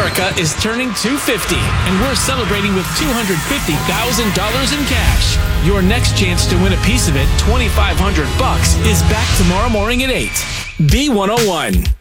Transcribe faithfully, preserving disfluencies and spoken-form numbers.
America is turning two hundred fifty, and we're celebrating with two hundred fifty thousand dollars in cash. Your next chance to win a piece of it, twenty-five hundred bucks, is back tomorrow morning at eight. B one oh one.